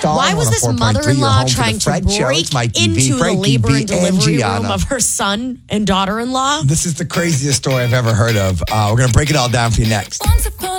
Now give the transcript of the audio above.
star. Why was this 104.3, mother-in-law your home for trying the to Fred Show. break It's Mikey V, into the Frankie labor B, and delivery Gianna. room of her son and daughter-in-law? This is the craziest story I've ever heard of. We're going to break it all down for you next. Once upon